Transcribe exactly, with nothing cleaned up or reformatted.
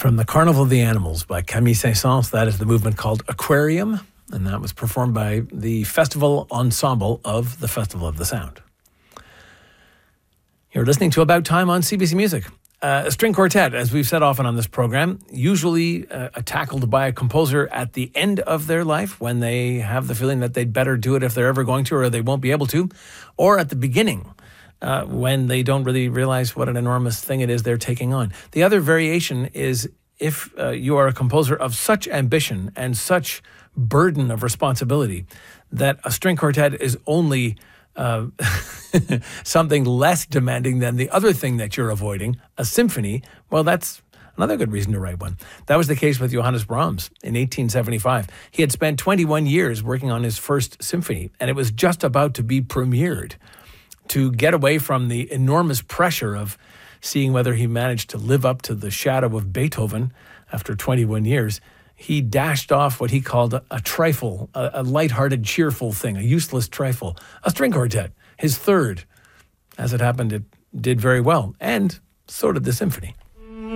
From the Carnival of the Animals by Camille Saint-Saëns. That is the movement called Aquarium, and that was performed by the Festival Ensemble of the Festival of the Sound. You're listening to About Time on C B C Music. Uh, a string quartet, as we've said often on this program, usually uh, tackled by a composer at the end of their life when they have the feeling that they'd better do it if they're ever going to, or they won't be able to, or at the beginning uh, when they don't really realize what an enormous thing it is they're taking on. The other variation is if uh, you are a composer of such ambition and such burden of responsibility that a string quartet is only Uh, something less demanding than the other thing that you're avoiding, a symphony, well, that's another good reason to write one. That was the case with Johannes Brahms in eighteen seventy-five. He had spent twenty-one years working on his first symphony, and it was just about to be premiered. To get away from the enormous pressure of seeing whether he managed to live up to the shadow of Beethoven after twenty-one years, he dashed off what he called a, a trifle, a, a lighthearted, cheerful thing, a useless trifle, a string quartet, his third. As it happened, it did very well, and so did the symphony.